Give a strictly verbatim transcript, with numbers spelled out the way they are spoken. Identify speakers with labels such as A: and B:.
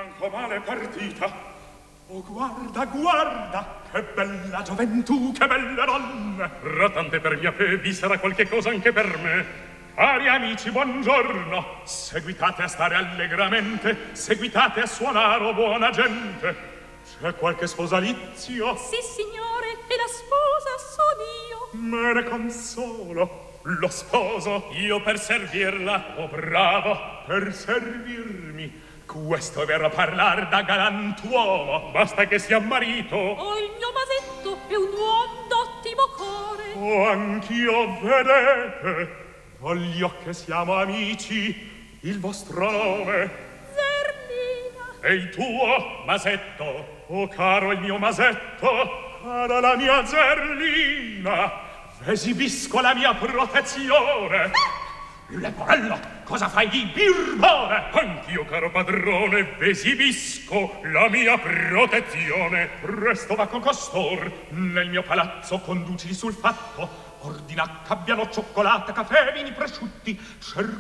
A: Manco male partita. Oh, guarda, guarda, che bella gioventù, che belle donne.
B: Ratante per mia fe, vi sarà qualche cosa anche per me.
A: Cari amici, buongiorno. Seguitate a stare allegramente, seguitate a suonare, oh buona gente. C'è qualche sposalizio?
C: Sì, signore, e la sposa son io.
A: Me ne consolo. Lo sposo? Io per servirla. Oh, bravo, per servirmi. Questo è vero parlar da galantuomo. Basta che sia marito.
C: Oh, il mio masetto è un uom d'ottimo core.
A: Oh, anch'io, vedete. Voglio che siamo amici. Il vostro nome?
C: Zerlina.
A: E il tuo? Masetto. Oh, caro il mio masetto, cara la mia Zerlina, esibisco la mia protezione. Leporello, cosa fai di birbone?
B: Anch'io, caro padrone, esibisco la mia protezione.
A: Presto va con costor, nel mio palazzo conducili sul fatto. Ordina che abbiano cioccolata, caffè, vini prosciutti. Cerca